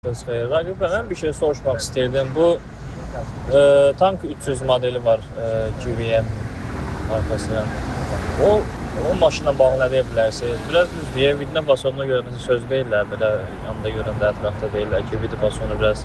Raqib, mən bir şey soruşmaq istəyirdim. Bu Tank 300 modeli var, GVM markasının. O maşınla bağlı nə deyə bilərsiniz? Biraz düzdür, vidinə basonuna görə mesela söz deyirlər, belə yanında görəndə ətrafda deyirlər ki, vidi basonu biraz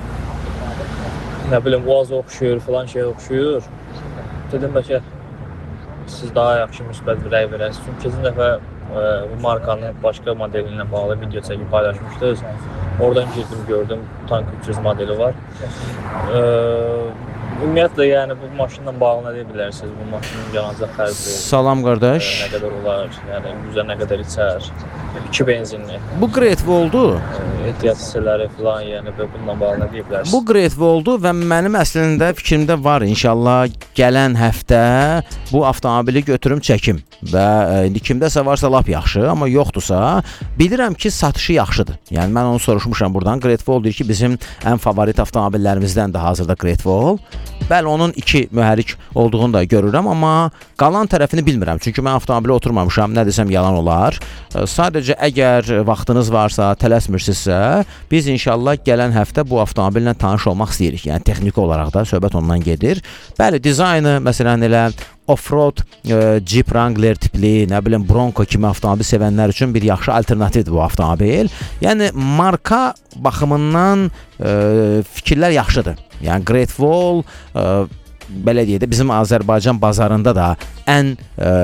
nə bilim, uaza oxşuyur, falan şey oxşuyur. Dedim bəlkə siz daha yaxşı müsbət bir rəy verəsiniz. Çünki keçən dəfə bu markanın başqa modeli ilə bağlı video çəkib paylaşmışdınız. Oradan girdim, gördüm, Tank 300 modeli var. Ümumiyyətlə, yəni bu maşınla bağlı nə deyə bilərsiniz? Bu maşının yanacaq xərci Salam qardaş. nə qədər olar? Yəni 100-ə nə qədər içər? 2 benzinli. Bu Great Wall-dur. Ehtiyat hissələri falan, yəni bununla bağlı nə deyə bilərsiniz? Bu Great Wall-dur və mənim əslində fikrimdə var. İnşallah gələn həftə bu avtomobili götürüm çəkim və indi kimdəsə varsa lap yaxşı, amma yoxdursa bilirəm ki, satışı yaxşıdır. Yəni mən onu soruşmuşam buradan. Great Wall deyir ki, bizim ən favorit avtomobillərimizdən də hazırda Great Wall. Bəli, onun 2 mühərrik olduğunu da görürəm, amma qalan tərəfini bilmirəm. Çünki mən avtomobilə oturmamışam, nə desəm yalan olar. Sadəcə əgər vaxtınız varsa, tələsmirsinizsə, biz inşallah gələn həftə bu avtomobillə tanış olmaq istəyirik. Yəni texniki olaraq da söhbət ondan gedir. Bəli, dizaynı məsələn elə off-road Jeep Wrangler tipli, nə bilim Bronco kimi avtomobil sevənlər üçün bir yaxşı alternativdir bu avtomobil. Yəni marka baxımından fikirlər yaxşıdır. Yəni Great Wall belə deyək də bizim Azərbaycan bazarında da ən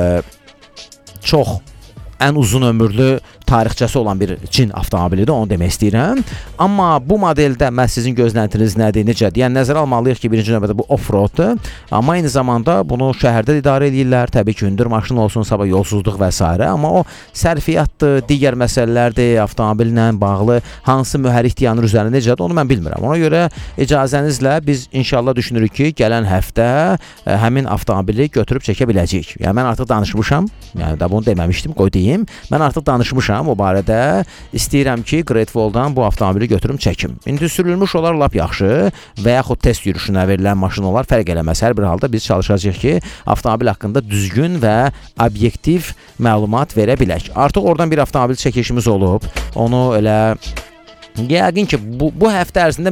uzun ömürlü tarixçəsi olan bir Çin avtomobilidir, onu demək istəyirəm. Amma bu modeldə məhz sizin gözləntiniz nədir, necədir? Yəni nəzərə almalıyıq ki, birinci növbədə bu off-roaddur, amma eyni zamanda bunu şəhərdə idarə edirlər. Təbii ki, hündür maşın olsun, sabah yolsuzluq və s. Amma o sərfiyyatdır, digər məsələlərdir, avtomobillə bağlı hansı mühərrik dayanır üzərində necədir, onu mən bilmirəm. Ona görə icazənizlə biz inşallah düşünürük ki, gələn həftə həmin avtomobili götürüb çəkə biləcəyik. Yəni mən artıq danışmışam, yəni da bunu deməmişdim, qoy deyim. Mən artıq danışmışam o barədə. İstəyirəm ki, Great Wall-dan bu avtomobili götürüm çəkim. İndi sürülmüş olar lap yaxşı və yaxud test yürüşünə verilən maşın olar, fərq eləməz. Hər bir halda biz çalışacağıq ki, avtomobil haqqında düzgün və obyektiv məlumat verə bilək. Artıq oradan bir avtomobil çəkilişimiz olub. Onu elə yəqin ki, bu həftə ərzində